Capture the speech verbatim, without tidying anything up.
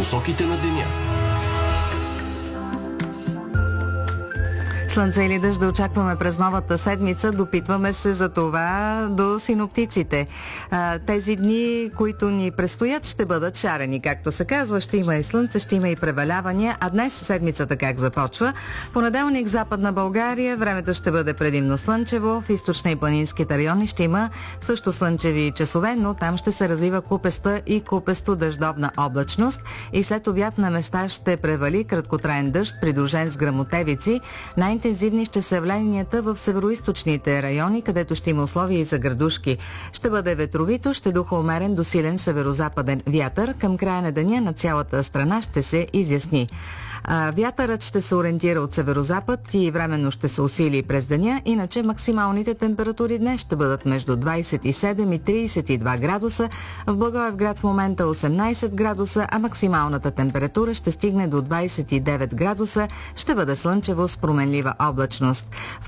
Посоките на деня. Слънце или дъжд да очакваме през новата седмица, допитваме се за това до синоптиците. Тези дни, които ни предстоят, ще бъдат шарени, както се казва. Ще има и слънце, ще има и превалявания. А днес седмицата как започва? Понеделник, Западна България, времето ще бъде предимно слънчево. В източна и планинските райони ще има също слънчеви часове, но там ще се развива купеста и купесто дъждовна облачност. И след обяд на места ще превали краткотраен дъжд, придружен с гръмотевици. Най-интензивни ще са явленията в североизточните райони, където ще има условия и за градушки. Ще бъде ветровито, ще духа умерен до силен северозападен вятър. Към края на деня на цялата страна ще се изясни. А, вятърът ще се ориентира от северозапад и временно ще се усили през деня, иначе максималните температури днес ще бъдат между двадесет и седем и тридесет и два градуса, в Благоевград в момента осемнадесет градуса, а максималната температура ще стигне до двадесет и девет градуса, ще бъде слънчево с променлива облачност. В